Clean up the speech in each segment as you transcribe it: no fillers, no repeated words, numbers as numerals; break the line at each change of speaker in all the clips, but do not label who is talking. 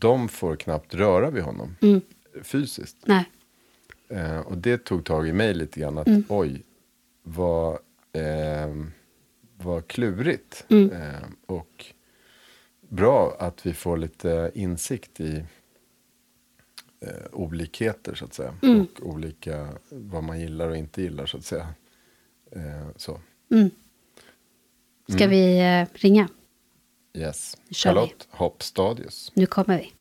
de får knappt röra vid honom fysiskt.
Nej.
Och det tog tag i mig lite grann att oj, vad klurigt. Och bra att vi får lite insikt i olikheter så att säga. Och olika, vad man gillar och inte gillar så att säga. Så.
Ska vi ringa?
Yes.
Kör vi.
Charlotte Hopp Stadius.
Nu kommer vi.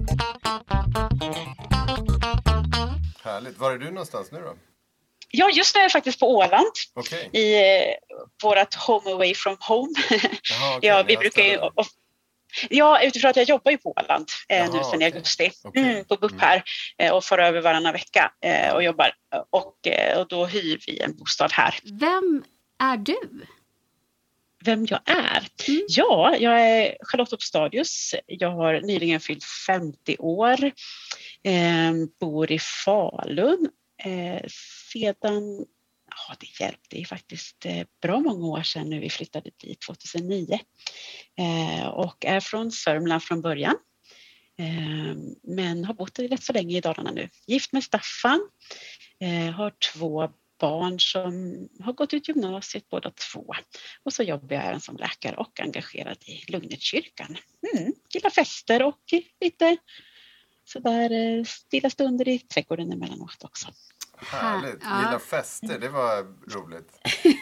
Härligt. Var är du någonstans nu då?
Ja, just nu är jag faktiskt på Åland.
Okej.
I vårat home away from home.
Jaha, okej,
Ja, vi brukar ju... Ja, utifrån att jag jobbar ju på Åland nu sedan i augusti. På BUP här och får över varannan vecka och jobbar. Och då hyr vi en bostad här.
Vem är du?
Vem jag är? Ja, jag är Charlotte Hopp Stadius. Jag har nyligen fyllt 50 år. Bor i Falun. Sedan... Ja, det är faktiskt bra många år sedan nu vi flyttade dit 2009. Och är från Sörmland från början. Men har bott rätt så länge i Dalarna nu. Gift med Staffan. Har 2 barn som har gått ut gymnasiet båda 2. Och så jobbar jag även som läkare och engagerad i Lugnetkyrkan. Gillar fester och lite sådär stilla stunder i trädgården emellanåt också.
Härligt. Gilla fester, det var roligt.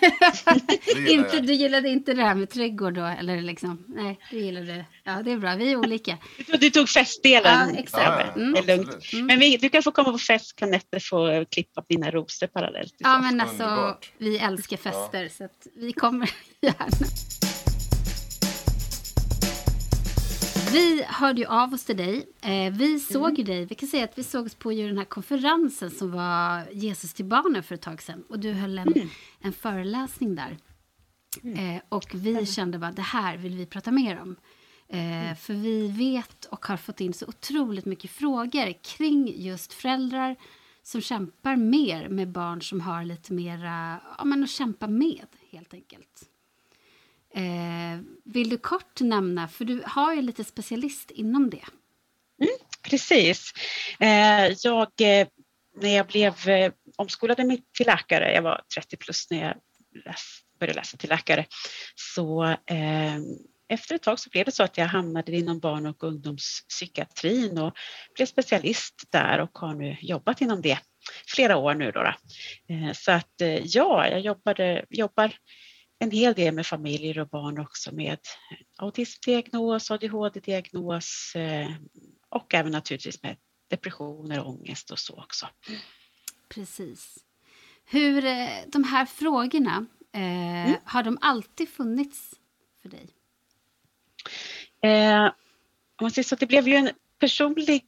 Du gillade inte det här med trädgård då? Eller liksom, nej, du gillade... Ja, det är bra. Vi är olika.
Du tog festdelen.
Ja, exakt.
Det är lugnt. Men du kan få komma på fest, kan Nette få klippa dina rosor parallellt.
Ja, men alltså, vi älskar fester så att vi kommer gärna. Vi hörde ju av oss till dig. Vi såg ju dig. Vi kan säga att vi sågs på ju den här konferensen som var Jesus till barnen för ett tag sedan. Och du höll en föreläsning där. Och vi kände bara, det här vill vi prata mer om. För vi vet och har fått in så otroligt mycket frågor kring just föräldrar som kämpar mer med barn som har lite mera, ja men att kämpa med helt enkelt. Vill du kort nämna, för du har ju lite specialist inom det.
Precis. När jag blev omskolad till läkare, jag var 30 plus när jag började läsa till läkare, så efter ett tag så blev det så att jag hamnade inom barn- och ungdomspsykiatrin och blev specialist där och har nu jobbat inom det flera år nu då. Så att jag jobbar en hel del med familjer och barn också med autismdiagnos, ADHD-diagnos och även naturligtvis med depressioner och ångest och så också. Precis.
Hur de här frågorna, har de alltid funnits för dig?
Om man säger så, det blev ju en personlig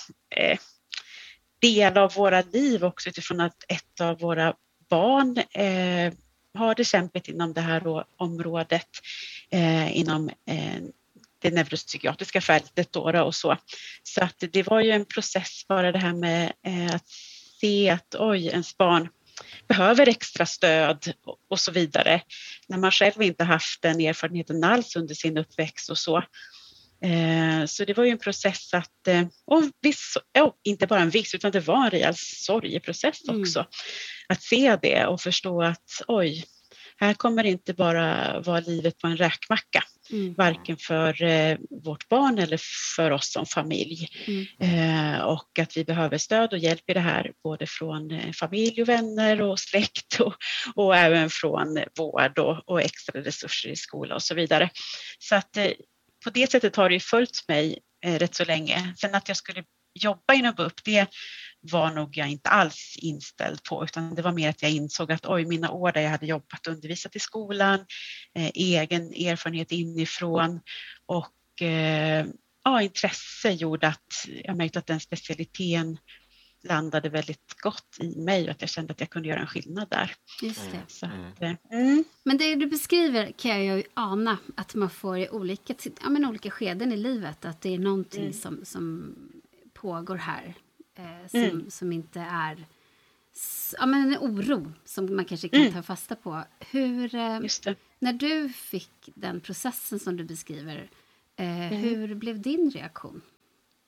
del av våra liv också utifrån att ett av våra barn har det kämpat inom det här området inom det neuropsykiatriska fältet då och så. Så att det var ju en process bara det här med att se att ens barn behöver extra stöd och så vidare. När man själv inte haft den erfarenheten alls under sin uppväxt och så. Så det var ju en process att, inte bara en viss utan det var en rejäl sorgeprocess också. Att se det och förstå att här kommer det inte bara vara livet på en räkmacka. Varken för vårt barn eller för oss som familj. Och att vi behöver stöd och hjälp i det här. Både från familj och vänner och släkt. Och även från vård och extra resurser i skola och så vidare. Så att på det sättet har det ju följt mig rätt så länge. Sen att jag skulle jobba inom BUP, det var nog jag inte alls inställd på, utan det var mer att jag insåg att mina år där jag hade jobbat och undervisat i skolan, egen erfarenhet inifrån och intresse gjorde att jag märkte att den specialiteten landade väldigt gott i mig och att jag kände att jag kunde göra en skillnad där.
Just det.
Så att,
Men det du beskriver kan jag ju ana att man får i olika skeden i livet, att det är någonting som pågår här. Som inte är en oro som man kanske kan ta fasta på. När du fick den processen som du beskriver, hur blev din reaktion?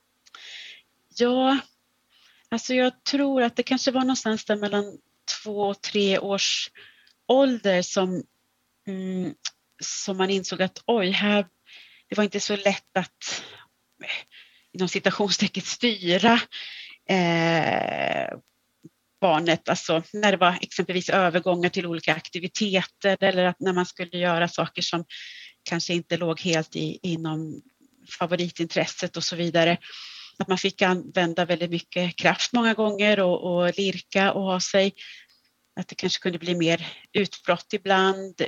Ja, alltså jag tror att det kanske var någonstans där mellan 2 och 3 års ålder som man insåg att det var inte så lätt att inom citationstecken styra barnet, alltså när det var exempelvis övergångar till olika aktiviteter eller att när man skulle göra saker som kanske inte låg helt inom favoritintresset och så vidare. Att man fick använda väldigt mycket kraft många gånger och lirka och ha sig. Att det kanske kunde bli mer utbrott ibland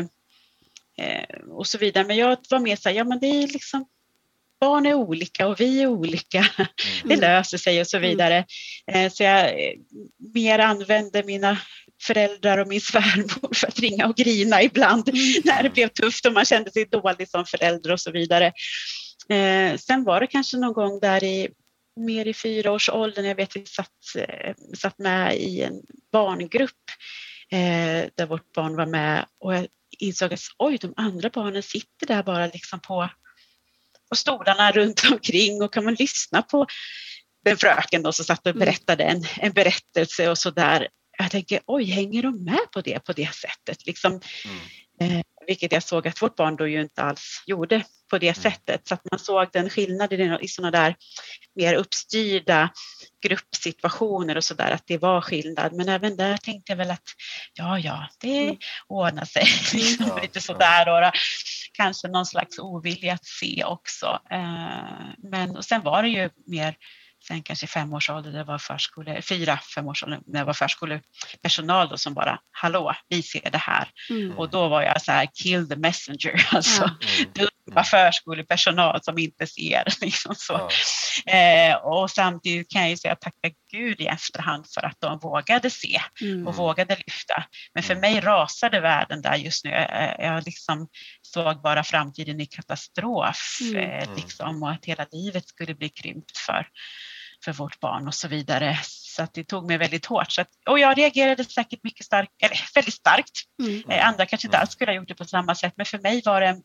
och så vidare. Men jag var mer så här, ja men det är liksom, barn är olika och vi är olika. Det löser sig och så vidare. Så jag mer använde mina föräldrar och min svärmor för att ringa och grina ibland när det blev tufft och man kände sig dålig som förälder och så vidare. Sen var det kanske någon gång där mer i 4-årsåldern, jag vet vi satt med i en barngrupp där vårt barn var med och jag insåg att de andra barnen sitter där bara liksom på stolarna runt omkring och kan man lyssna på den fröken då som satt och berättade en berättelse och så där. Jag tänker, hänger de med på det sättet? Liksom, vilket jag såg att vårt barn då ju inte alls gjorde på det sättet. Så att man såg den skillnaden i sådana där mer uppstyrda gruppsituationer och sådär, att det var skillnad. Men även där tänkte jag väl att det ordnar sig. Lite sådär då. Kanske någon slags ovilja att se också. Men och sen var det ju mer sen kanske 5-årsåldern, det var 4-5-årsåldern när det var förskolepersonal då som bara, hallå, vi ser det här. Och då var jag så här, kill the messenger, alltså dumma förskolepersonal som inte ser, liksom så. Och samtidigt kan jag ju säga tacka Gud i efterhand för att de vågade se och vågade lyfta. Men för mig rasade världen där just nu. Jag liksom såg bara framtiden i katastrof liksom, och att hela livet skulle bli krympt för vårt barn och så vidare. Så att det tog mig väldigt hårt. Och jag reagerade säkert väldigt starkt. Andra kanske inte alls skulle ha gjort det på samma sätt. Men för mig var det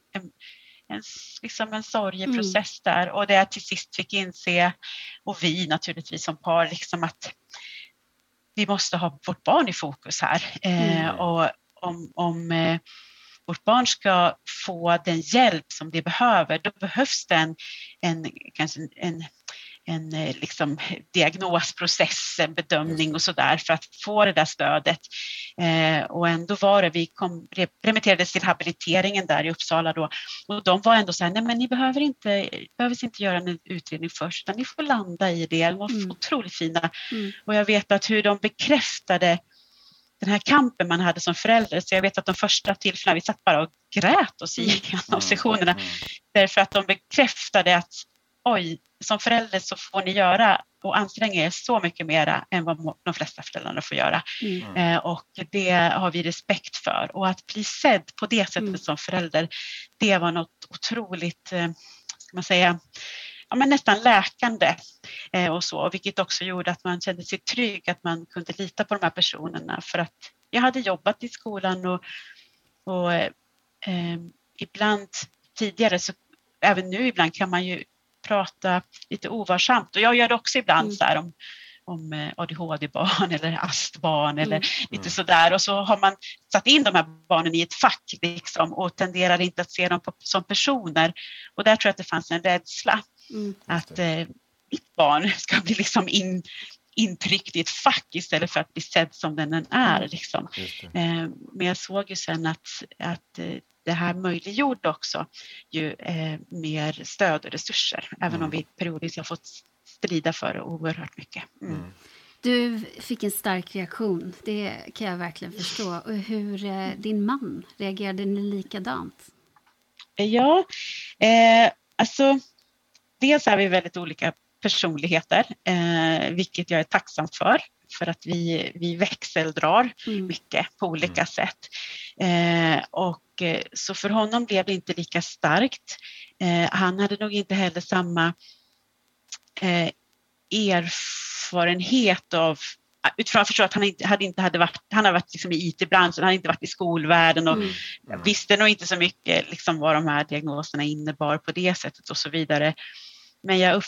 en sorgeprocess där. Och det jag till sist fick inse, och vi naturligtvis som par, liksom att vi måste ha vårt barn i fokus här. Och om vårt barn ska få den hjälp som det behöver, då behövs det en liksom diagnosprocess, en bedömning och sådär för att få det där stödet. Och ändå var det, vi remitterades till habiliteringen där i Uppsala då, och de var ändå så här, nej men ni behöver inte göra en utredning först, utan ni får landa i det. De var otroligt fina. Och jag vet att hur de bekräftade den här kampen man hade som förälder. Så jag vet att de första tillfällena vi satt bara och grät oss igenom sessionerna. Därför att de bekräftade att som förälder så får ni göra och anstränga er så mycket mera än vad de flesta föräldrarna får göra. Och det har vi respekt för. Och att bli sedd på det sättet som förälder, det var något otroligt, ska man säga, men nästan läkande och så, vilket också gjorde att man kände sig trygg, att man kunde lita på de här personerna. För att jag hade jobbat i skolan och ibland tidigare, så även nu ibland kan man ju prata lite ovarsamt, och jag gör det också ibland så här om ADHD-barn eller AST-barn eller lite sådär, och så har man satt in de här barnen i ett fack liksom, och tenderar inte att se dem som personer, och där tror jag att det fanns en rädsla att mitt barn ska bli liksom intryckt i ett fack istället för att bli sedd som den är liksom. Men jag såg ju sen att det här möjliggjorde också ju mer stöd och resurser, även om vi periodiskt har fått strida för det oerhört mycket.
Du fick en stark reaktion, det kan jag verkligen förstå. Och hur din man reagerade ni likadant?
Ja, alltså dels är vi väldigt olika personligheter, vilket jag är tacksam för att vi växeldrar mycket på olika sätt. Och så för honom blev det inte lika starkt. Han hade nog inte heller samma erfarenhet av, utifrån att förstå att han hade varit liksom i IT-branschen, han hade inte varit i skolvärlden och visste nog inte så mycket liksom vad de här diagnoserna innebar på det sättet och så vidare. Men jag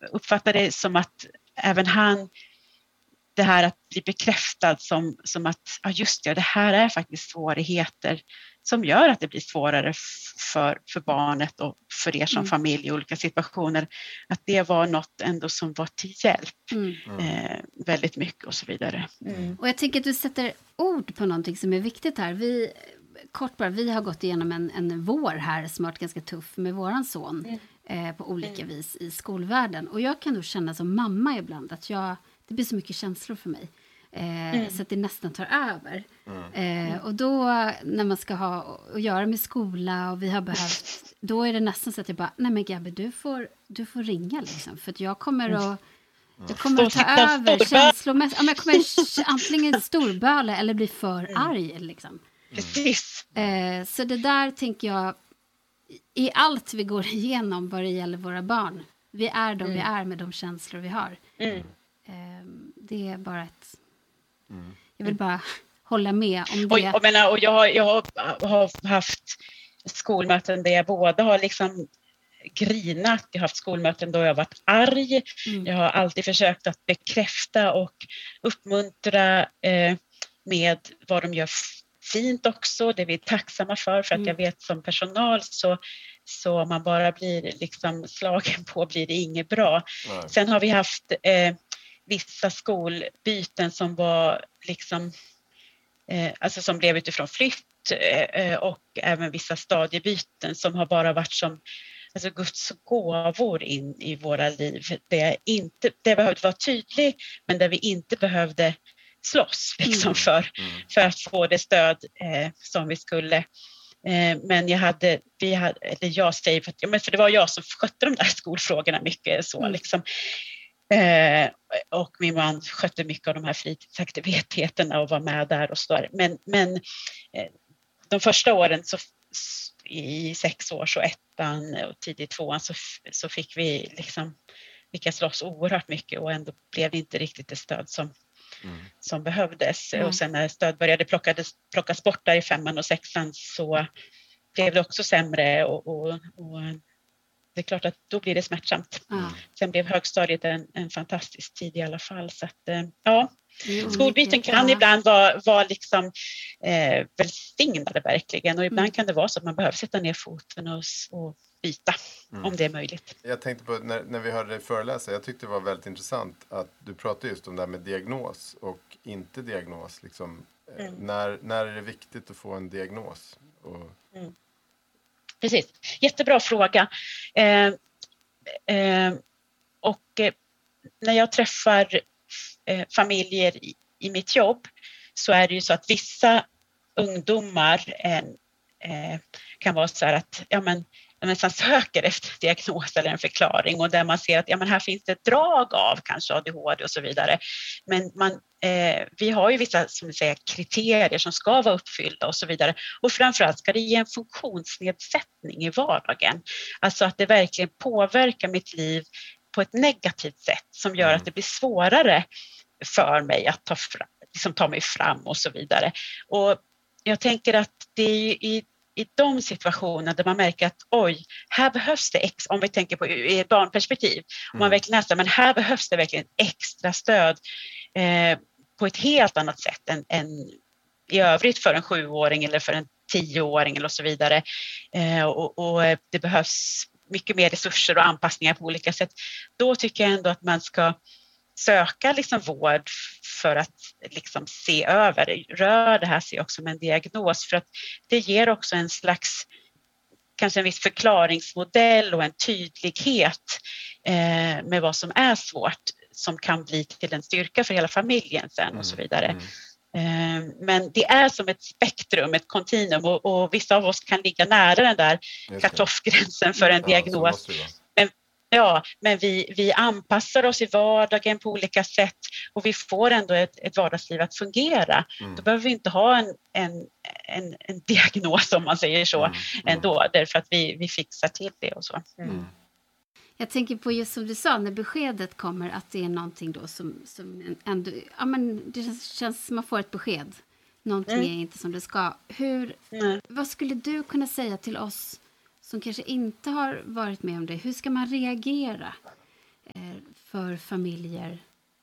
uppfattar det som att även han, det här att bli bekräftad som att ja just det här är faktiskt svårigheter som gör att det blir svårare för barnet och för er som familj i olika situationer. Att det var något ändå som var till hjälp väldigt mycket och så vidare.
Och jag tänker att du sätter ord på någonting som är viktigt här. Vi har gått igenom en vår här som har varit ganska tuff med våran son på olika vis i skolvärlden. Och jag kan nog känna som mamma ibland att det blir så mycket känslor för mig. Så att det nästan tar över. Och då när man ska ha att göra med skola och vi har behövt, då är det nästan så att jag bara, nej men Gabby, du får ringa liksom. För att jag kommer att ta över känslomässigt. Ja, jag kommer antingen storböla eller bli för arg liksom.
Precis.
Så det där tänker jag i allt vi går igenom vad det gäller våra barn. Vi är de vi är med de känslor vi har. Det är bara jag vill bara hålla med om det.
Och jag har haft skolmöten där jag både har liksom grinat, jag har haft skolmöten då jag har varit arg. Jag har alltid försökt att bekräfta och uppmuntra med vad de gör fint också. Det vi är tacksamma för att jag vet som personal så om man bara blir liksom slagen på blir det inget bra. Nej. Sen har vi haft vissa skolbyten som var liksom alltså som blev utifrån flytt och även vissa stadiebyten som har bara varit som alltså Guds gåvor in i våra liv. Det behövde vara tydligt men där vi inte behövde slåss liksom för att få det stöd som vi skulle. Men jag säger för det var jag som skötte de där skolfrågorna mycket så liksom. Och min man skötte mycket av de här fritidsaktiviteterna och var med där och så där. Men de första åren så i 6 år så 1:an och tidigt 2:an så fick vi liksom slåss oerhört mycket och ändå blev det inte riktigt det stöd som behövdes. Och sen när stöd började plockas bort där i 5:an och 6:an så blev det också sämre och det är klart att då blir det smärtsamt. Sen blev högstadiet en fantastisk tid i alla fall. Så att, skolbyten kan ibland vara liksom välsignade verkligen. Och ibland kan det vara så att man behöver sätta ner foten och byta om det är möjligt.
Jag tänkte på när vi hörde dig föreläsa. Jag tyckte det var väldigt intressant att du pratade just om det här med diagnos och inte diagnos. Liksom, när är det viktigt att få en diagnos?
Precis, jättebra fråga. När jag träffar familjer i mitt jobb så är det ju så att vissa ungdomar kan vara så här att man nästan söker efter diagnos eller en förklaring och där man ser att här finns det ett drag av kanske ADHD och så vidare. Men vi har ju vissa som vi säger, kriterier som ska vara uppfyllda och så vidare. Och framförallt ska det ge en funktionsnedsättning i vardagen. Alltså att det verkligen påverkar mitt liv på ett negativt sätt som gör att det blir svårare för mig att ta mig fram och så vidare. Och jag tänker att det är i de situationer där man märker att här behövs det om vi tänker på i ett barnperspektiv. Om man verkligen nästan, men här behövs det verkligen extra stöd på ett helt annat sätt än i övrigt för en 7-åring eller för en 10-åring eller så vidare. Och det behövs mycket mer resurser och anpassningar på olika sätt. Då tycker jag ändå att man ska söka liksom vård för att liksom se över. Rör det här sig också med en diagnos för att det ger också en slags kanske en viss förklaringsmodell och en tydlighet med vad som är svårt som kan bli till en styrka för hela familjen sen och så vidare. Men det är som ett spektrum, ett kontinuum och vissa av oss kan ligga nära den där cut-off-gränsen för en diagnos. Men vi anpassar oss i vardagen på olika sätt och vi får ändå ett vardagsliv att fungera. Då behöver vi inte ha en diagnos om man säger så ändå, därför att vi fixar till det och så.
Jag tänker på just som du sa, när beskedet kommer att det är någonting då som ändå, det känns som man får ett besked. Någonting är inte som det ska. Vad skulle du kunna säga till oss som kanske inte har varit med om det? Hur ska man reagera för familjer?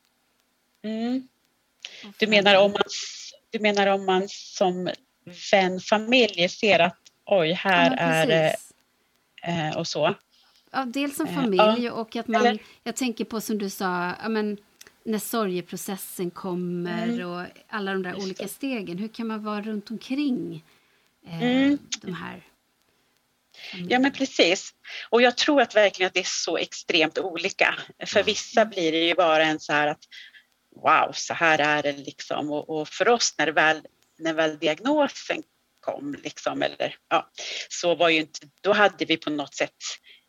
Du menar om man som vän-familj ser att oj, här är det och så?
Ja, dels som familj och att man, jag tänker på som du sa, när sorgeprocessen kommer och alla de där olika stegen. Hur kan man vara runt omkring de här?
Ja, men precis. Och jag tror att verkligen att det är så extremt olika. För vissa blir det ju bara en så här att wow, så här är det liksom. Och för oss när väl diagnosen kom liksom, eller så var ju inte, då hade vi på något sätt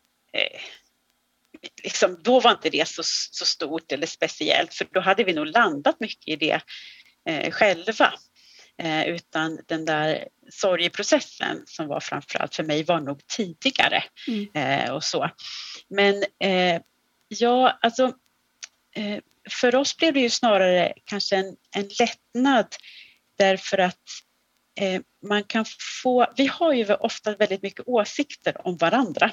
liksom, då var inte det så stort eller speciellt, för då hade vi nog landat mycket i det själva. Utan den där sorgeprocessen som var framförallt för mig var nog tidigare och så. Men för oss blev det ju snarare kanske en lättnad, därför att man kan vi har ju ofta väldigt mycket åsikter om varandra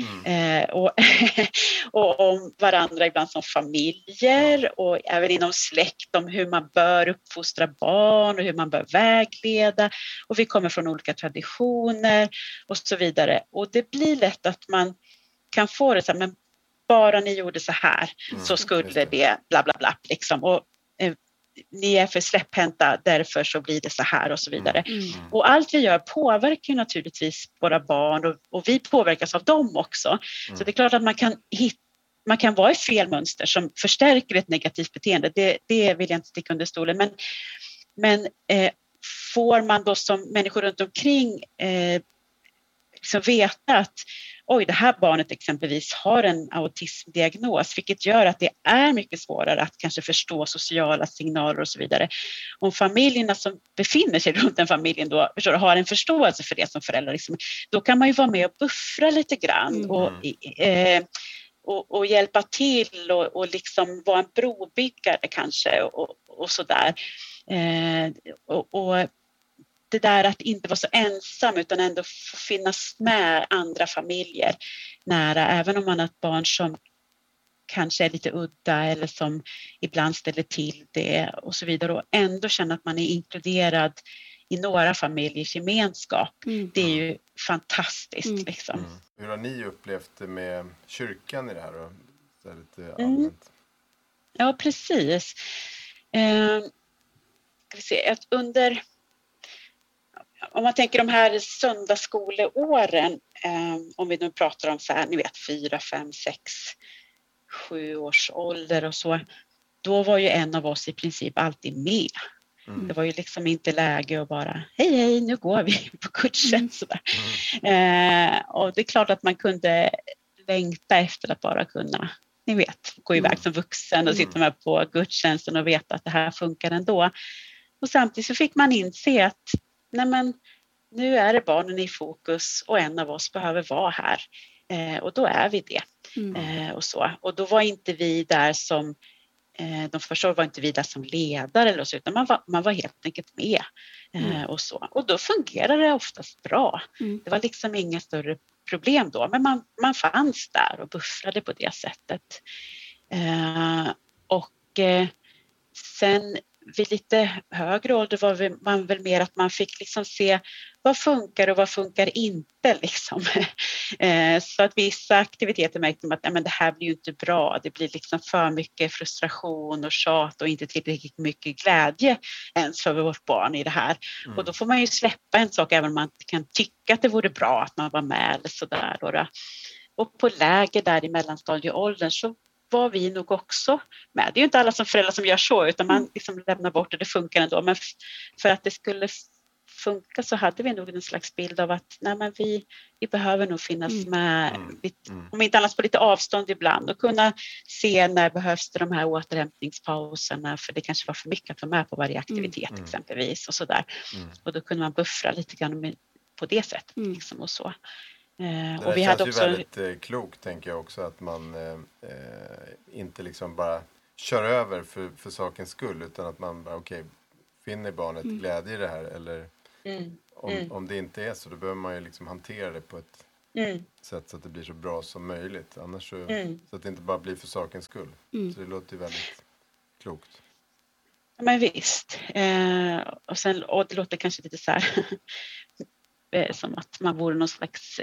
och om varandra ibland som familjer och även inom släkt om hur man bör uppfostra barn och hur man bör vägleda, och vi kommer från olika traditioner och så vidare, och det blir lätt att man kan få det så här, men bara ni gjorde så här så skulle det bla bla bla liksom, och ni är för släpphänta, därför så blir det så här och så vidare. Och allt vi gör påverkar ju naturligtvis våra barn och vi påverkas av dem också. Så det är klart att man kan vara i fel mönster som förstärker ett negativt beteende. Det vill jag inte sticka under stolen. Men får man då som människor runt omkring liksom veta att oj, det här barnet exempelvis har en autismdiagnos, vilket gör att det är mycket svårare att kanske förstå sociala signaler och så vidare. Om familjerna som befinner sig runt den familjen då har en förståelse för det som föräldrar, liksom, då kan man ju vara med och buffra lite grann och hjälpa till och liksom vara en brobyggare kanske och sådär. Och det där att inte vara så ensam utan ändå finnas med andra familjer nära, även om man har ett barn som kanske är lite udda eller som ibland ställer till det och så vidare, och ändå känna att man är inkluderad i några familjers gemenskap. Det är ju fantastiskt liksom.
Hur har ni upplevt det med kyrkan i det här då? Så lite allmänt.
Ja, precis. Ska vi se, att om man tänker de här söndagsskoleåren, om vi nu pratar om så här, ni vet 4, 5, 6, 7 års ålder och så, då var ju en av oss i princip alltid med. Det var ju liksom inte läge att bara hej, nu går vi på gudstjänst. Och det är klart att man kunde längta efter att bara kunna, ni vet, gå iväg som vuxen och sitta med på gudstjänsten och veta att det här funkar ändå. Och samtidigt så fick man inse att nej, men nu är det barnen i fokus och en av oss behöver vara här. Och då är vi det. Och så. Och då var inte vi där som de första år var inte vi där som ledare eller så, utan man var helt enkelt med och så. Och då fungerade det oftast bra. Det var liksom inga större problem då, men man fanns där och buffrade på det sättet. Sen vid lite högre ålder var man väl mer att man fick liksom se vad funkar och vad funkar inte liksom. Så att vissa aktiviteter märkte man att men det här blir ju inte bra. Det blir liksom för mycket frustration och tjat och inte tillräckligt mycket glädje ens för vårt barn i det här. Och då får man ju släppa en sak även om man kan tycka att det vore bra att man var med eller sådär då. Och på läger där i mellanstadieåldern så var vi nog också med. Det är ju inte alla som föräldrar som gör så, utan man liksom lämnar bort och det funkar ändå. Men för att det skulle funka så hade vi nog en slags bild av att nej, men vi behöver nog finnas med, om inte annars på lite avstånd ibland, och kunna se när behövs det de här återhämtningspauserna, för det kanske var för mycket att vara med på varje aktivitet exempelvis och sådär. Och då kunde man buffra lite grann på det sättet liksom, och så.
Det
och vi
känns
hade
ju
också
väldigt klokt, tänker jag också, att man inte liksom bara kör över för sakens skull, utan att man bara finner barnet glädje i det här, eller om det inte är så, då behöver man ju liksom hantera det på ett sätt så att det blir så bra som möjligt. Annars så att det inte bara blir för sakens skull. Så det låter ju väldigt klokt.
Ja, men visst. Och det låter kanske lite så här som att man vore någon slags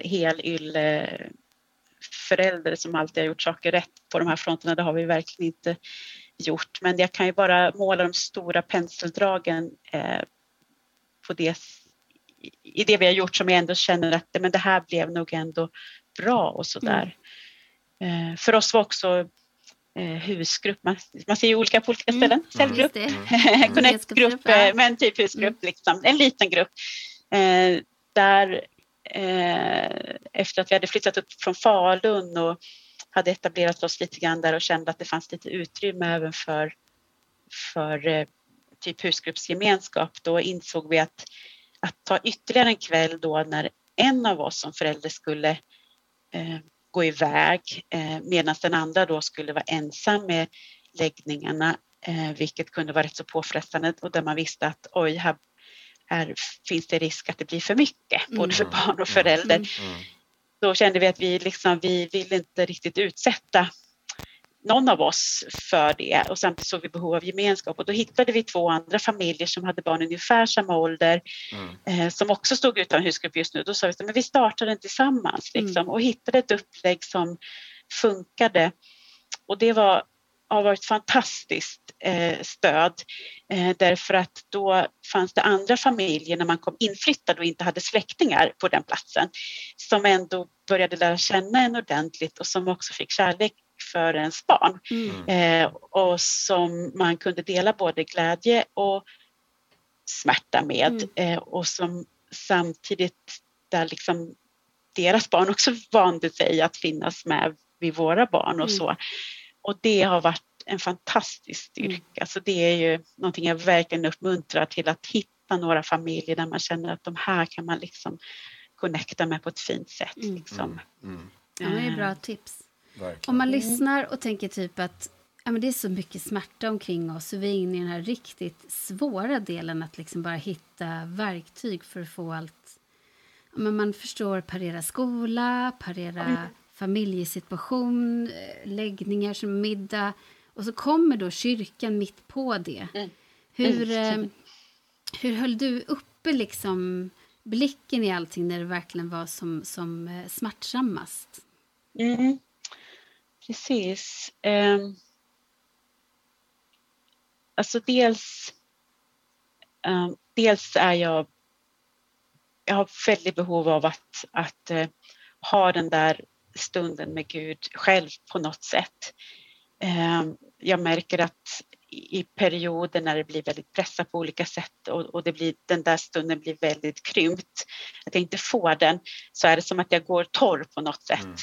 förälder som alltid har gjort saker rätt på de här fronterna. Det har vi verkligen inte gjort. Men jag kan ju bara måla de stora penseldragen på i det vi har gjort, som jag ändå känner att men det här blev nog ändå bra och sådär. För oss var också husgrupp. Man ser ju olika på olika ställen. Cellgrupp, connect-grupp, men typ husgrupp. Liksom. En liten grupp. Där efter att vi hade flyttat upp från Falun och hade etablerat oss lite grann där och kände att det fanns lite utrymme även för typ husgruppsgemenskap, då insåg vi att ta ytterligare en kväll då när en av oss som förälder skulle gå iväg medan den andra då skulle vara ensam med läggningarna, vilket kunde vara rätt så påfrestande, och där man visste att oj, här finns det risk att det blir för mycket både för barn och förälder. Då kände vi att vi vill inte riktigt utsätta någon av oss för det, och samtidigt såg vi behov av gemenskap, och då hittade vi 2 andra familjer som hade barn i ungefär samma ålder som också stod utan husgrupp just nu. Då sa vi att vi startar den tillsammans och hittade ett upplägg som funkade, och det har varit fantastiskt stöd därför att då fanns det andra familjer när man kom inflyttad och inte hade släktingar på den platsen som ändå började lära känna en ordentligt och som också fick kärlek för ens barn och som man kunde dela både glädje och smärta med och som samtidigt där liksom deras barn också vande sig att finnas med vid våra barn och så. Och det har varit en fantastisk styrka. Så det är ju någonting jag verkligen uppmuntrar till, att hitta några familjer där man känner att de här kan man liksom connecta med på ett fint sätt. Liksom.
Ja, det är bra tips.
Verkligen.
Om man lyssnar och tänker typ att men det är så mycket smärta omkring oss, så vi är inne i den här riktigt svåra delen att liksom bara hitta verktyg för att få allt. Men man förstår parera skola, parera familjesituation, läggningar som middag, och så kommer då kyrkan mitt på det. Hur höll du uppe liksom blicken i allting när det verkligen var som smärtsammast?
Precis. Alltså dels är jag har väldigt behov av att ha den där stunden med Gud själv på något sätt. Jag märker att i perioder när det blir väldigt pressat på olika sätt och den där stunden blir väldigt krympt, att jag inte får den, så är det som att jag går torr på något sätt.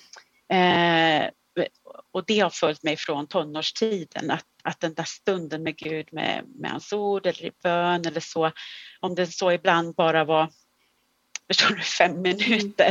Och det har följt mig från tonårstiden, att den där stunden med Gud med hans ord eller i bön eller så, om det så ibland bara var 5 minuter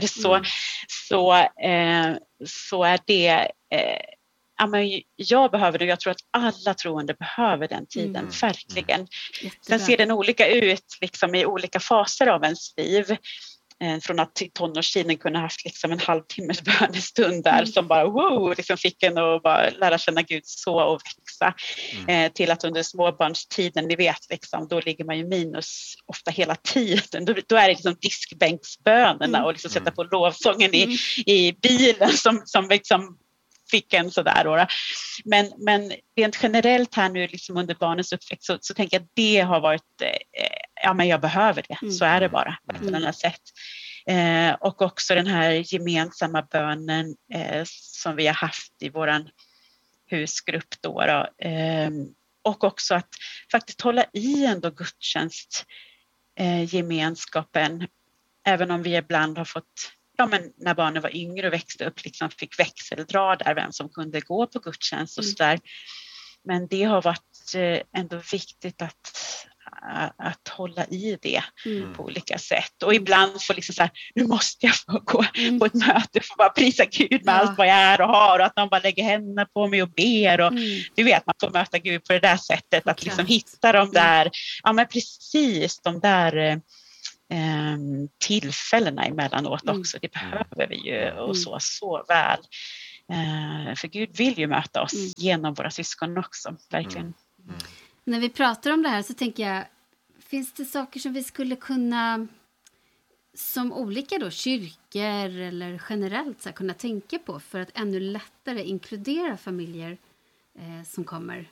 så är det jag behöver det, och jag tror att alla troende behöver den tiden, verkligen. Sen ser den olika ut liksom i olika faser av ens liv. Från att till tonårstiden kunna haft liksom en halvtimmes bönestund där som bara liksom fick en att bara lära känna Gud så och växa, till att under småbarnstiden, ni vet liksom, då ligger man ju minus ofta hela tiden, då är det liksom diskbänksbönerna och liksom sätta på lovsången i bilen som liksom fick en sådär. Men rent generellt här nu liksom under barnens uppväxt så tänker jag att det har varit men jag behöver det, så är det bara på ett annat sätt. Och också den här gemensamma bönen som vi har haft i våran husgrupp då. Och också att faktiskt hålla i ändå gudstjänst gemenskapen, även om vi ibland har fått, men när barnen var yngre och växte upp liksom fick växeldra där vem som kunde gå på gudstjänst och sådär. Men det har varit ändå viktigt att hålla i det på olika sätt. Och ibland får liksom så här, nu måste jag få gå på ett möte för att bara prisa Gud med allt vad jag är och har, och att någon bara lägger händerna på mig och ber, och du vet, man får möta Gud på det där sättet, att liksom hitta de där, men precis de där tillfällena emellanåt också. Det behöver vi ju och så väl. För Gud vill ju möta oss genom våra syskon också, verkligen.
När vi pratar om det här så tänker jag, finns det saker som vi skulle kunna, som olika då, kyrkor eller generellt så här, kunna tänka på för att ännu lättare inkludera familjer som kommer?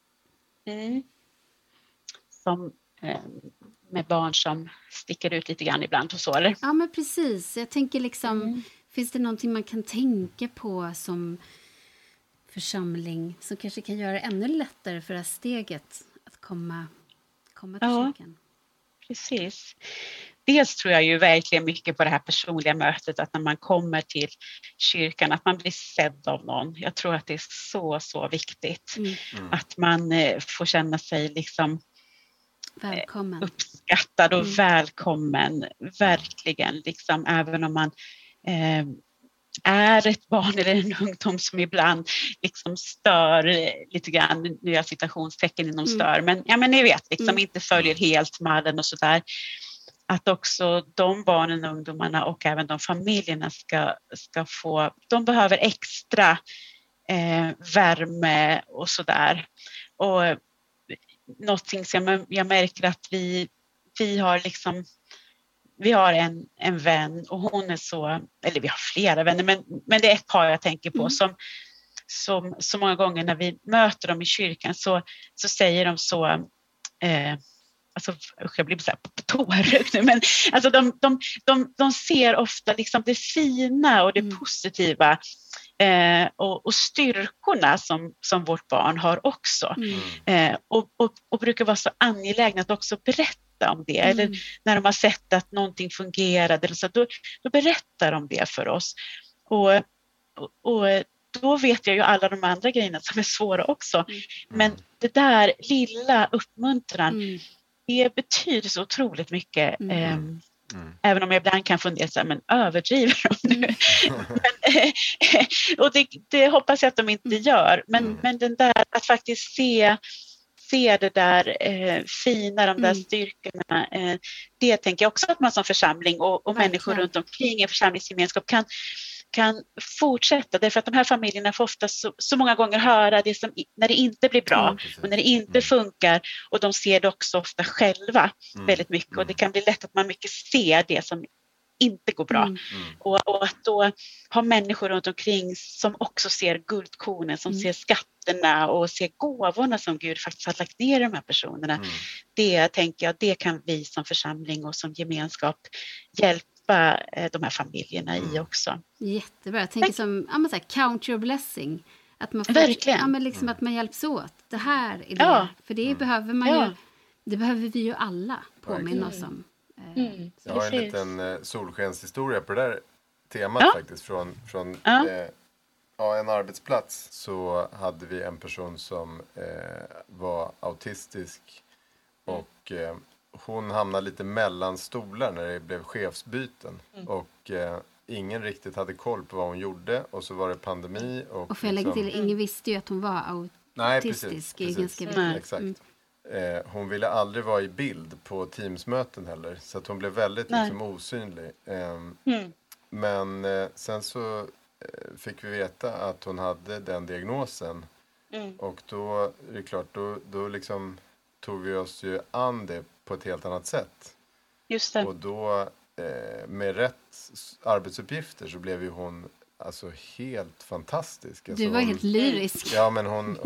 Som med barn som sticker ut lite grann ibland och så, eller?
Ja, men precis. Jag tänker liksom, finns det någonting man kan tänka på som församling som kanske kan göra det ännu lättare för det här steget att komma till kyrkan?
Precis. Dels tror jag ju verkligen mycket på det här personliga mötet, att när man kommer till kyrkan att man blir sedd av någon. Jag tror att det är så viktigt att man får känna sig liksom
välkommen,
uppskattad och välkommen, verkligen, liksom, även om man är ett barn eller en ungdom som ibland liksom stör lite grann, nu gör jag citationstecken inom stör, men ni vet, liksom inte följer helt mallen och sådär. Att också de barnen och ungdomarna och även de familjerna ska få, de behöver extra värme och sådär. Och någonting som jag märker att vi har liksom, vi har en vän och hon är så, eller vi har flera vänner, men det är ett par jag tänker på som så många gånger när vi möter dem i kyrkan så säger de så, alltså jag blir så här på tårögd nu, men alltså de ser ofta liksom det fina och det positiva och styrkorna som vårt barn har också. Och brukar vara så angelägna att också berätta om det. Eller när de har sett att någonting fungerade, eller så, då berättar de det för oss. Och då vet jag ju alla de andra grejerna som är svåra också. Men det där lilla uppmuntran, det betyder så otroligt mycket. Även om jag ibland kan fundera så här, men överdriver de nu? Och det hoppas jag att de inte gör. Men den där, att faktiskt se det där fina, de där styrkorna, det tänker jag också att man som församling och människor runt omkring en församlingsgemenskap kan fortsätta, därför att de här familjerna får ofta så många gånger höra det som när det inte blir bra och när det inte funkar, och de ser det också ofta själva väldigt mycket, och det kan bli lätt att man mycket ser det som inte går bra och att då ha människor runt omkring som också ser guldkornen, som ser skatterna och ser gåvorna som Gud faktiskt har lagt ner i de här personerna. Det tänker jag, det kan vi som församling och som gemenskap hjälpa de här familjerna i också.
Jättebra. Jag tänker som så här, count your blessing. Att man
verkligen.
Liksom att man hjälps åt. Det här är det. För det behöver man ju. Det behöver vi ju alla påminna oss om.
Jag har en liten solskenshistoria på det där temat faktiskt. Från en arbetsplats så hade vi en person som var autistisk och hon hamnade lite mellan stolar när det blev chefsbyten. Och ingen riktigt hade koll på vad hon gjorde. Och så var det pandemi. Och
för jag lägger till, ingen visste ju att hon var autistisk.
Precis. Exakt. Hon ville aldrig vara i bild på Teamsmöten heller. Så att hon blev väldigt liksom, osynlig. Men sen så fick vi veta att hon hade den diagnosen. Och då är det klart, då liksom tog vi oss ju an det på ett helt annat sätt.
Just det.
Och då med rätt arbetsuppgifter så blev ju hon alltså helt fantastisk. Alltså,
du var helt lyrisk.
Ja, men hon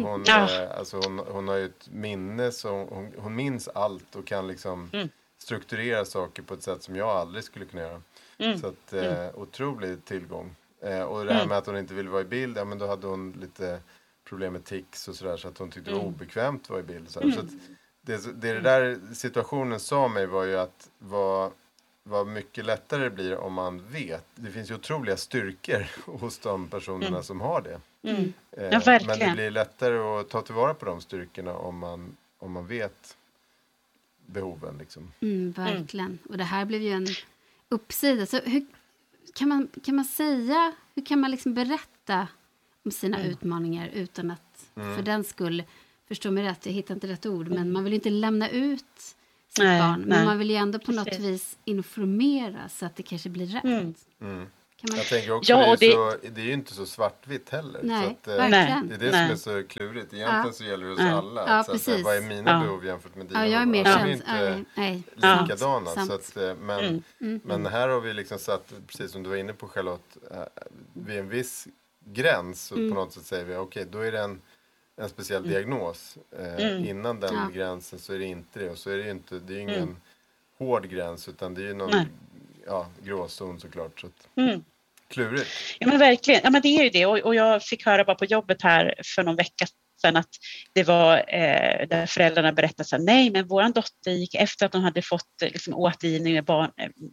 har ju ett minne, så hon minns allt och kan liksom strukturera saker på ett sätt som jag aldrig skulle kunna göra. Så att otrolig tillgång. Och det här med att hon inte ville vara i bild, ja, men då hade hon lite problem med tics och sådär, så att hon tyckte det var obekvämt att vara i bild. Så att det där situationen sa mig var ju att vad mycket lättare det blir om man vet. Det finns ju otroliga styrkor hos de personerna som har det.
Ja, verkligen.
Men det blir lättare att ta tillvara på de styrkorna om man vet behoven. Liksom.
Verkligen. Och det här blev ju en uppsida. Så hur kan man säga, hur kan man liksom berätta om sina utmaningar utan att för den skull, förstå mig rätt, jag hittar inte rätt ord, men man vill inte lämna ut sitt barn. Men man vill ju ändå på något vis informera så att det kanske blir rätt.
Jag tänker också det är ju inte så svartvitt heller.
Nej,
så att,
verkligen.
Det är det som är så klurigt. Egentligen så gäller det oss alla.
Ja,
så
precis.
att, vad är mina behov jämfört med dina?
Jag är mer
de är inte likadana.
Sant.
Så att, men här har vi liksom satt, precis som du var inne på Charlotte, vid en viss gräns. Så på något sätt säger vi, okej, då är det en speciell diagnos. Innan den gränsen så är det inte det. Och så är det ju inte, det är ingen hård gräns, utan det är ju någon gråzon såklart. Så att, klurigt.
Ja men verkligen, ja men det är ju det, och jag fick höra bara på jobbet här för någon vecka sedan att det var där föräldrarna berättade så här, nej men våran dotter gick efter att hon hade fått liksom återgivning med barn,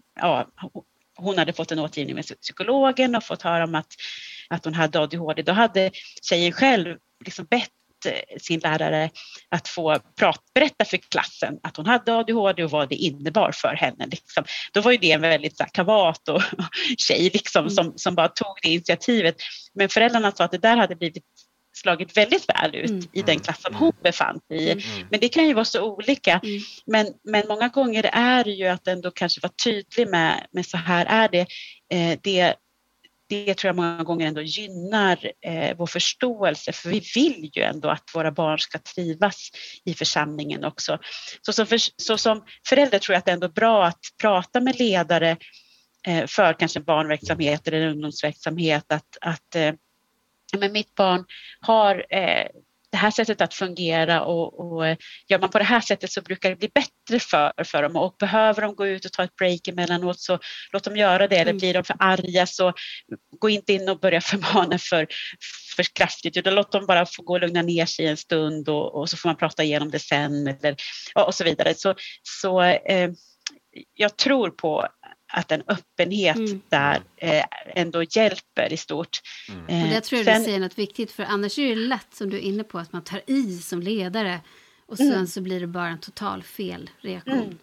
hon hade fått en återgivning med psykologen och fått höra om att hon hade ADHD. Då hade tjejen själv liksom bett sin lärare att få berätta för klassen att hon hade ADHD och vad det innebar för henne. Liksom. Då var ju det en väldigt kavat och tjej liksom, som bara tog det initiativet. Men föräldrarna sa att det där hade blivit slagit väldigt väl ut i den klass som hon befann sig i. Men det kan ju vara så olika. Men många gånger är det ju att ändå kanske vara tydlig med så här är det. Det tror jag många gånger ändå gynnar vår förståelse. För vi vill ju ändå att våra barn ska trivas i församlingen också. Så som förälder tror jag att det är ändå bra att prata med ledare för kanske barnverksamhet eller ungdomsverksamhet. Att men mitt barn har det här sättet att fungera och gör man på det här sättet så brukar det bli bättre för dem, och behöver de gå ut och ta ett break emellanåt så låt dem göra det, eller blir de för arga så gå inte in och börja förmana för kraftigt, utan låt dem bara få gå och lugna ner sig en stund och så får man prata igenom det sen eller, och så vidare. Så jag tror på att en öppenhet där ändå hjälper i stort.
Och det tror jag du säger något viktigt, för annars är det lätt som du är inne på att man tar i som ledare och sen så blir det bara en total fel reaktion.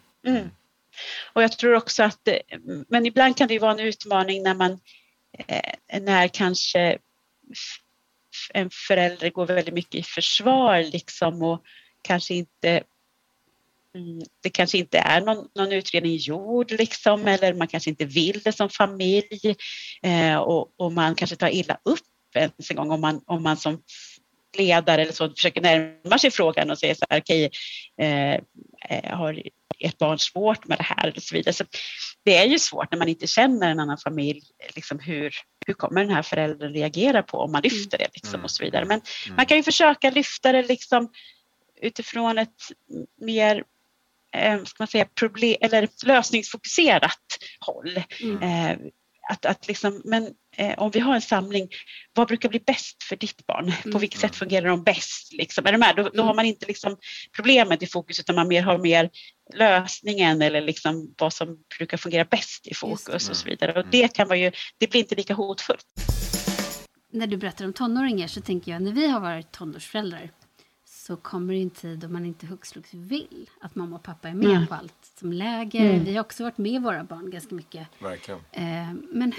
Och jag tror också att men ibland kan det ju vara en utmaning när kanske en förälder går väldigt mycket i försvar liksom, och kanske inte det kanske inte är någon utredning gjord liksom, eller man kanske inte vill det som familj, och man kanske tar illa upp ens en gång om man som ledare eller så försöker närma sig frågan och säger så här, okej, har ett barn svårt med det här och så vidare. Så det är ju svårt när man inte känner en annan familj liksom, hur kommer den här föräldern reagera på om man lyfter det liksom, och så vidare. Men man kan ju försöka lyfta det liksom utifrån ett mer ska man säga problem eller lösningsfokuserat håll. Att liksom, men om vi har en samling, vad brukar bli bäst för ditt barn? På vilket sätt fungerar de bäst? Liksom? Är de här? Då har man inte liksom problemet i fokus, utan man har mer lösningen eller liksom vad som brukar fungera bäst i fokus och så vidare. Och det kan vara ju, det blir inte lika hotfullt.
När du berättar om tonåringar så tänker jag, när vi har varit tonårsföräldrar så kommer det en tid då man inte hux flux vill att mamma och pappa är med på allt som läger. Vi har också varit med våra barn ganska mycket.
Verkligen.
Men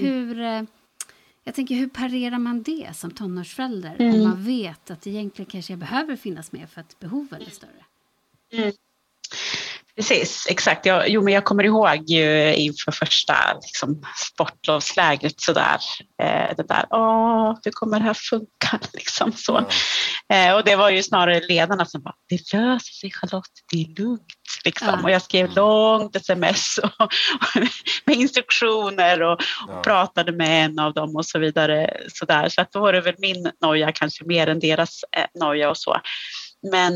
jag tänker, hur parerar man det som tonårsförälder om man vet att egentligen kanske jag behöver finnas med för att behoven är större?
Precis, exakt. Men jag kommer ihåg ju inför första liksom, sportlovslägret sådär. Det där, hur kommer det här funka? Liksom så. Och det var ju snarare ledarna som bara, det löser sig Charlotte, det är lugnt. Liksom. Och jag skrev långt sms och med instruktioner och pratade med en av dem och så vidare. Sådär. Så att då var det väl min noja kanske mer än deras noja och så. Men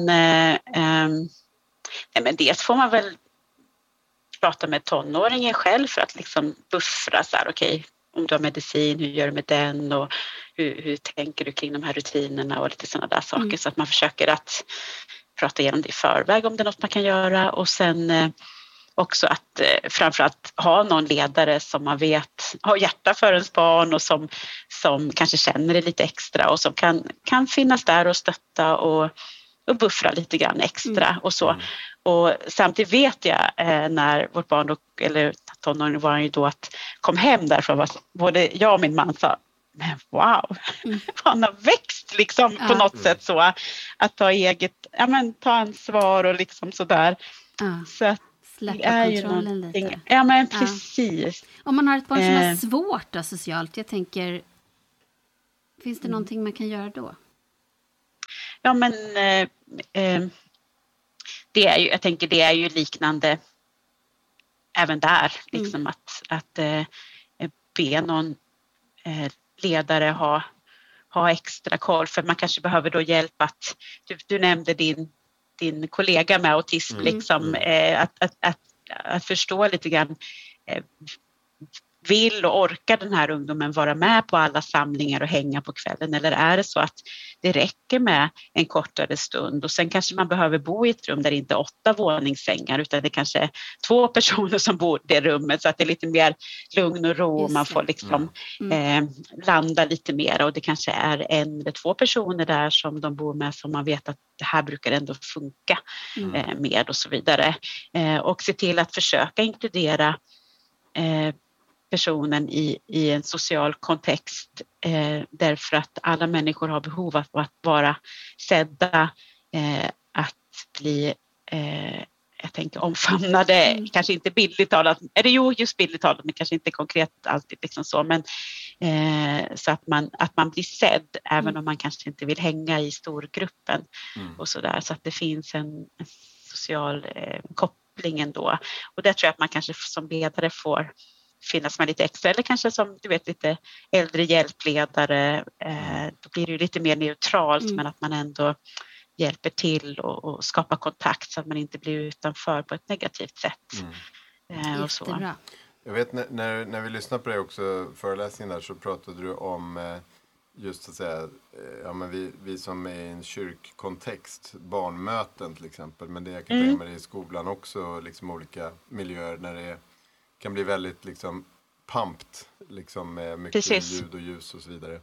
dels får man väl prata med tonåringen själv för att liksom buffra så här, okej, om du har medicin, hur gör du med den och hur tänker du kring de här rutinerna och lite sådana där saker, så att man försöker att prata igenom det i förväg om det är något man kan göra, och sen också att framförallt ha någon ledare som man vet har hjärta för ens barn och som kanske känner det lite extra och som kan finnas där och stötta och buffra lite grann extra och så. Och samtidigt vet jag när vårt barn eller tonåring var ju då att kom hem därifrån, både jag och min man sa, men wow, han har växt liksom på något sätt så, att ta ta ansvar och liksom sådär. Så att
släppa kontrollen lite.
Ja, men precis.
Om man har ett barn som är svårt då, socialt, jag tänker, finns det någonting man kan göra då?
Ja, men det är ju, jag tänker det är ju liknande även där, liksom att be någon ledare ha extra koll, för man kanske behöver då hjälp att, du nämnde din kollega med autism, liksom, att förstå lite grann, vill och orkar den här ungdomen vara med på alla samlingar och hänga på kvällen, eller är det så att det räcker med en kortare stund och sen kanske man behöver bo i ett rum där det inte är 8 våningssängar utan det kanske är 2 personer som bor i det rummet, så att det är lite mer lugn och ro och man får liksom landa lite mer, och det kanske är 1 eller 2 personer där som de bor med som man vet att det här brukar ändå funka med och så vidare, och se till att försöka inkludera personen i en social kontext, därför att alla människor har behov av att vara sedda, att bli jag tänker omfamnade, kanske inte bildligt talat, eller jo just bildligt talat, men kanske inte konkret alltid liksom så, men så att man blir sedd även om man kanske inte vill hänga i storgruppen och sådär, så att det finns en social koppling ändå, och där tror jag att man kanske som ledare får finnas med lite extra, eller kanske som du vet lite äldre hjälpledare, då blir det ju lite mer neutralt, men att man ändå hjälper till och skapar kontakt så att man inte blir utanför på ett negativt sätt. Och så.
Jag vet när vi lyssnade på det också, föreläsningen där, så pratade du om just att säga, ja men vi som är i en kyrkkontext, barnmöten till exempel, men det jag kan tänka mig i skolan också, liksom olika miljöer när det kan bli väldigt liksom pampt, liksom med mycket ljud och ljus och så vidare.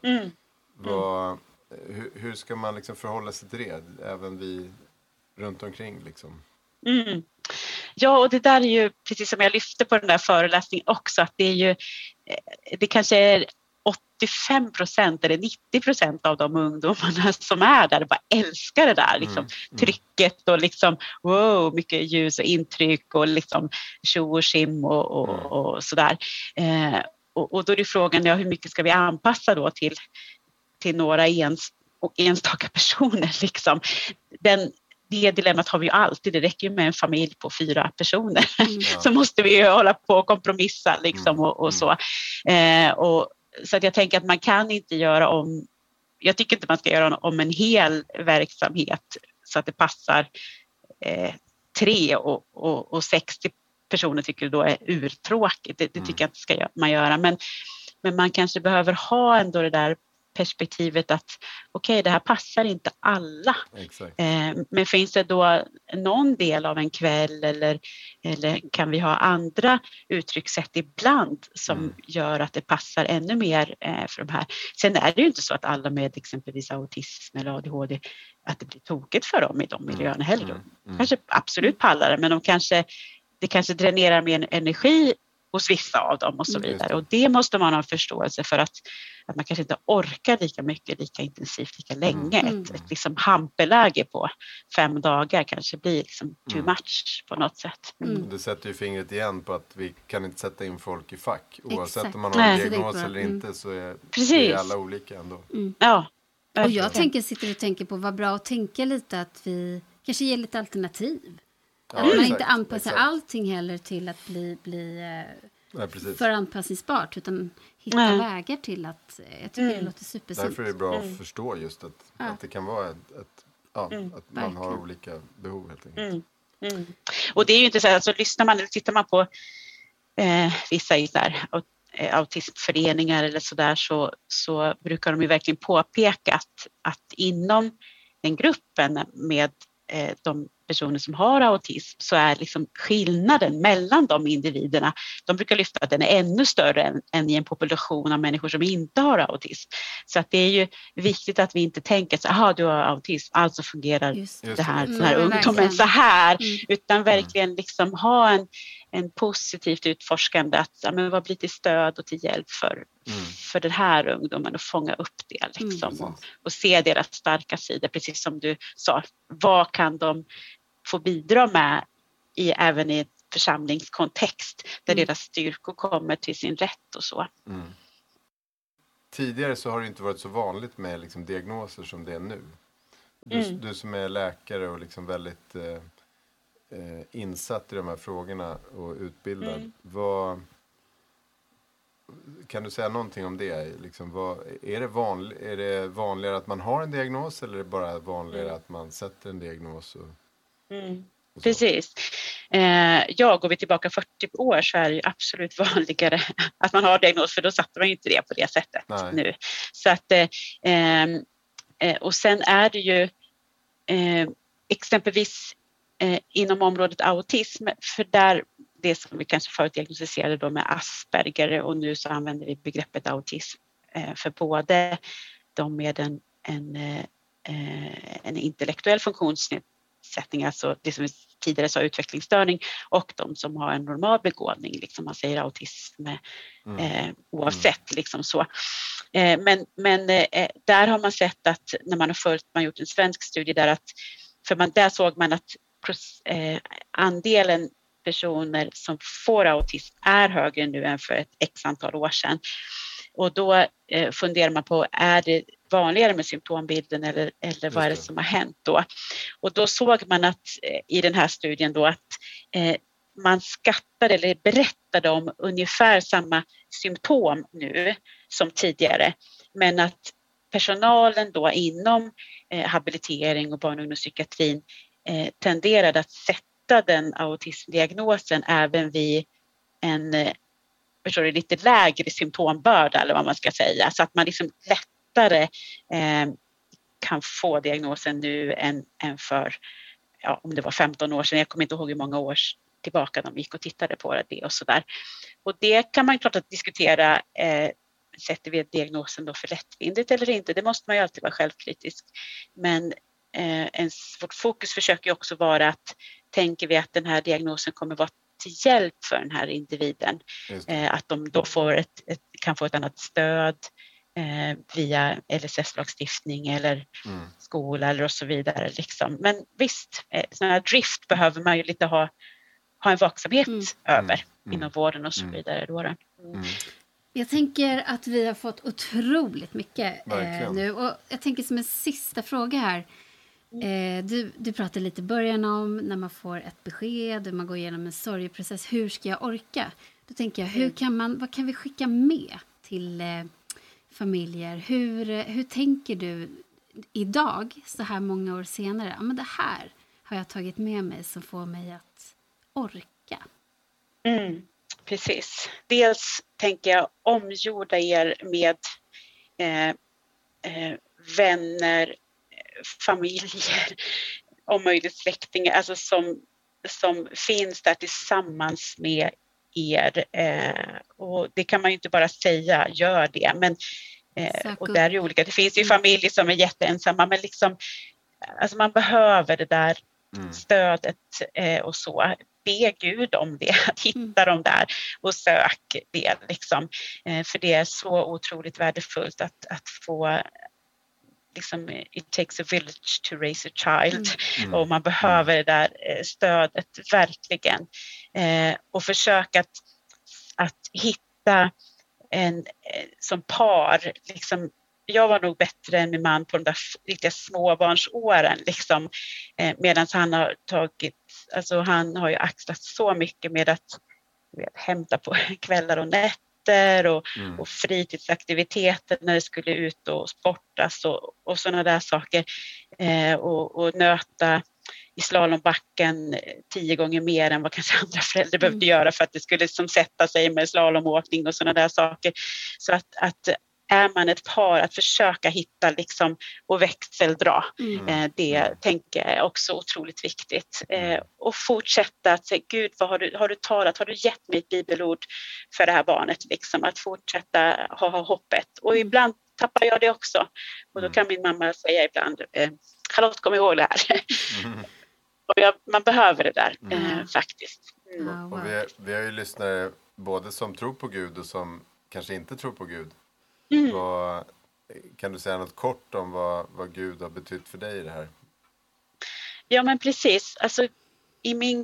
Hur ska man liksom förhålla sig till det, även vi runt omkring liksom?
Ja, och det där är ju precis som jag lyfte på den där föreläsningen också, att det är ju, det kanske är 85% eller 90% av de ungdomarna som är där bara älskar det där liksom, trycket och liksom wow, mycket ljus och intryck och liksom tjo och sim och sådär, och då är det frågan, hur mycket ska vi anpassa då till några enstaka personer liksom. Det dilemmat har vi ju alltid. Det räcker ju med en familj på 4 personer. Så måste vi ju hålla på och kompromissa liksom och så. Så att jag tänker att man kan inte göra om, jag tycker inte man ska göra om en hel verksamhet så att det passar 3 och 60 personer tycker då är urtråkigt. Det tycker jag inte ska man göra. Men man kanske behöver ha ändå det där perspektivet att okej, det här passar inte alla. Men finns det då någon del av en kväll eller kan vi ha andra uttryckssätt ibland som gör att det passar ännu mer för de här. Sen är det ju inte så att alla med exempelvis autism eller ADHD att det blir tokigt för dem i de miljöerna heller. Kanske absolut pallar det, men det kanske dränerar mer energi hos vissa av dem och så vidare. Och det måste man ha förståelse för, att man kanske inte orkar lika mycket, lika intensivt, lika länge. Ett liksom hampeläge på 5 dagar kanske blir liksom too much på något sätt.
Det sätter ju fingret igen på att vi kan inte sätta in folk i fack. Oavsett om man har en diagnos eller inte, så är alla olika ändå.
Ja.
Och jag tänker på vad bra att tänka lite att vi kanske ger lite alternativ. Att man inte anpassar allting heller till att bli för anpassningsbart, utan hitta vägar till att, jag tycker det låter supersunt.
Därför är det bra att förstå just att det kan vara att man har olika behov helt enkelt.
Och det är ju inte så att, alltså, tittar man på vissa i där autismföreningar eller sådär, så brukar de ju verkligen påpeka att inom den gruppen med de personer som har autism, så är liksom skillnaden mellan de individerna, de brukar lyfta att den är ännu större än i en population av människor som inte har autism. Så att det är ju viktigt att vi inte tänker så här, du har autism, alltså fungerar den här ungdomen så här, utan verkligen liksom ha en positivt utforskande, att vad blir till stöd och till hjälp för den här ungdomen, och fånga upp det liksom, och se deras starka sidor, precis som du sa, vad kan de få bidra med även i en församlingskontext där deras styrkor kommer till sin rätt och så.
Tidigare så har det inte varit så vanligt med liksom diagnoser som det är nu. Du som är läkare och liksom väldigt insatt i de här frågorna och utbildad. Kan du säga någonting om det? Liksom, är det vanligare att man har en diagnos eller är det bara vanligare att man sätter en diagnos?
Precis. Går vi tillbaka 40 år så är det ju absolut vanligare att man har diagnos, för då satte man ju inte det på det sättet nu. Så att, och sen är det ju exempelvis inom området autism, för där det som vi kanske förut diagnostiserade då med Asperger, och nu så använder vi begreppet autism för både de med en intellektuell funktionsnedsättning, alltså det som vi tidigare sa utvecklingsstörning, och de som har en normal begåvning, liksom man säger autism oavsett liksom så. Men där har man sett att när man har gjort en svensk studie där där såg man att andelen personer som får autism är högre nu än för ett x antal år sedan. Och då funderar man på, är det vanligare med symptombilden eller vad är det som har hänt då? Och då såg man att i den här studien då att man skattade eller berättade om ungefär samma symptom nu som tidigare, men att personalen då inom habilitering och barn- och ungdomspsykiatrin tenderade att sätta den autismdiagnosen även vid en lite lägre symptombörda, eller vad man ska säga, så att man liksom lättare kan få diagnosen nu än för, om det var 15 år sedan, jag kommer inte ihåg hur många år tillbaka de gick och tittade på det och sådär. Och det kan man klart att diskutera, sätter vi diagnosen då för lättvindigt eller inte? Det måste man ju alltid vara självkritisk. Men vårt fokus försöker också vara att tänker vi att den här diagnosen kommer vara till hjälp för den här individen, att de då kan få ett annat stöd via LSS-lagstiftning eller skola eller och så vidare. Liksom. Men visst, sån här drift behöver man ju lite ha en vaksamhet över inom vården och så vidare. Då.
Jag tänker att vi har fått otroligt mycket nu, och jag tänker som en sista fråga här. Du pratade lite i början om när man får ett besked och man går igenom en sorgeprocess, hur ska jag orka? Då tänker jag, vad kan vi skicka med till familjer? Hur tänker du idag, så här många år senare? Ja, men det här har jag tagit med mig som får mig att orka.
Precis. Dels tänker jag omgjorda er med vänner, familjer, om möjligt släktingar, alltså som finns där tillsammans med er. Och det kan man ju inte bara säga, gör det. Men, och där är olika. Det finns ju familjer som är jätteensamma, men liksom, alltså man behöver det där stödet och så. Be Gud om det, hitta dem där och sök det. Liksom. För det är så otroligt värdefullt att få, liksom, it takes a village to raise a child. Och man behöver det där stödet verkligen. Och försöka att hitta en som par, liksom. Jag var nog bättre än min man på de där riktiga småbarnsåren. Liksom. Medan han har ju axlat så mycket med att hämta på kvällar och nätter och fritidsaktiviteter när det skulle ut och sportas och sådana där saker. Och nöta i slalombacken 10 gånger mer än vad kanske andra föräldrar behövde göra för att det skulle liksom sätta sig med slalomåkning och sådana där saker. Så att är man ett par, att försöka hitta liksom, och växeldra. Det tänker jag är också otroligt viktigt. Och fortsätta att säga, Gud, vad har du talat? Har du gett mig ett bibelord för det här barnet? Liksom, att fortsätta ha hoppet. Och ibland tappar jag det också. Och då kan min mamma säga ibland, Charlotte, kom ihåg det här. Och man behöver det där faktiskt.
Och vi har ju lyssnare både som tror på Gud och som kanske inte tror på Gud. Kan du säga något kort om vad Gud har betytt för dig i det här?
Ja, men precis. Alltså, i min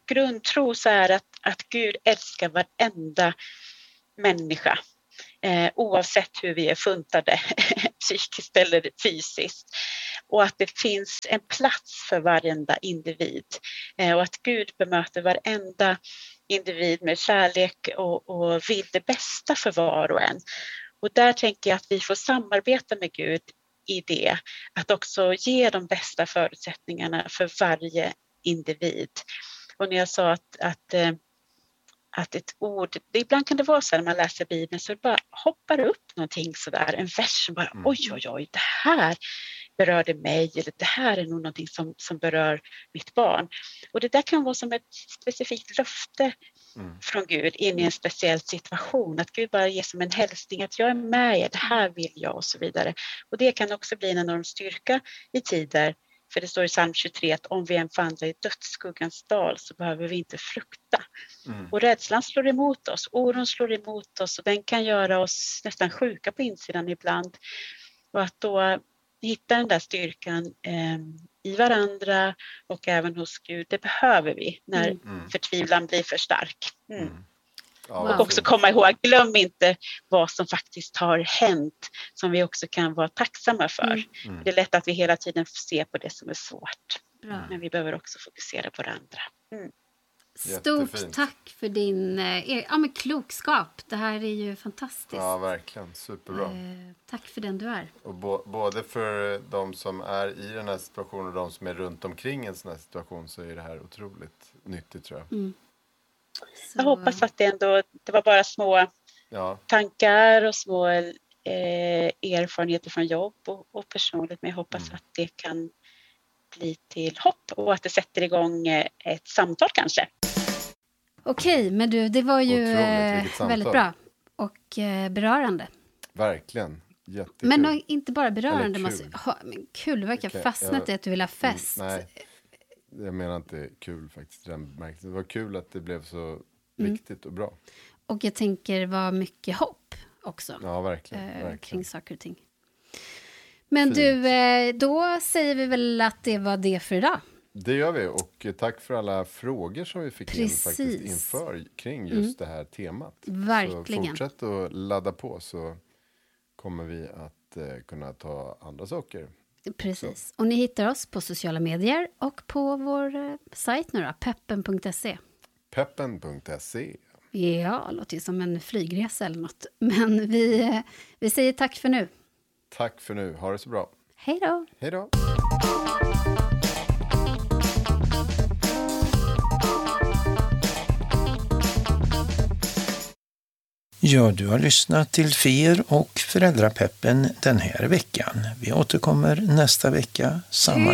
grundtro så är att Gud älskar varenda människa. Oavsett hur vi är funtade psykiskt eller fysiskt. Och att det finns en plats för varenda individ. Och att Gud bemöter varenda individ med kärlek och vill det bästa för var och en. Och där tänker jag att vi får samarbeta med Gud i det. Att också ge de bästa förutsättningarna för varje individ. Och när jag sa att ett ord, ibland kan det vara så när man läser Bibeln så det bara hoppar upp någonting sådär, en vers som bara oj, det här berörde mig eller det här är nog någonting som berör mitt barn. Och det där kan vara som ett specifikt löfte från Gud in i en speciell situation. Att Gud bara ger som en hälsning att jag är med, det här vill jag och så vidare. Och det kan också bli en enorm styrka i tider. För det står i psalm 23 att om vi än vandrar i dödsskuggans dal så behöver vi inte frukta. Och rädslan slår emot oss, oron slår emot oss och den kan göra oss nästan sjuka på insidan ibland. Och att då hitta den där styrkan i varandra och även hos Gud, det behöver vi när förtvivlan blir för stark. Och också komma ihåg, glöm inte vad som faktiskt har hänt som vi också kan vara tacksamma för. Det är lätt att vi hela tiden ser på det som är svårt. Men vi behöver också fokusera på det andra.
Stort tack för din klokskap. Det här är ju fantastiskt.
Ja, verkligen. Superbra.
Tack för den du är.
Och både för de som är i den här situationen och de som är runt omkring en sån här situation så är det här otroligt nyttigt, tror jag.
Jag hoppas att det var bara små tankar och små erfarenheter från jobb och personligt. Men jag hoppas att det kan bli till hopp och att det sätter igång ett samtal kanske.
Okej, men du, det var ju väldigt bra och berörande.
Verkligen, jättekul.
Men inte bara berörande,
men
kul, du verkar fastnat i att du vill ha fest.
Nej, jag menar inte kul faktiskt. Det var kul att det blev så viktigt och bra.
Och jag tänker var mycket hopp också.
Ja, verkligen.
Kring saker och ting. Men fint. Du, då säger vi väl att det var det för idag.
Det gör vi, och tack för alla frågor som vi fick in faktiskt inför kring just det här temat.
Verkligen.
Så fortsätt att ladda på så kommer vi att kunna ta andra saker.
Precis, och ni hittar oss på sociala medier och på vår sajt nu då, peppen.se.
Peppen.se.
Ja, det låter ju som en flygresa eller något. Men vi säger tack för nu.
Tack för nu, ha det så bra.
Hej då.
Hej då.
Ja, du har lyssnat till FIR och Föräldrapeppen den här veckan. Vi återkommer nästa vecka. Samma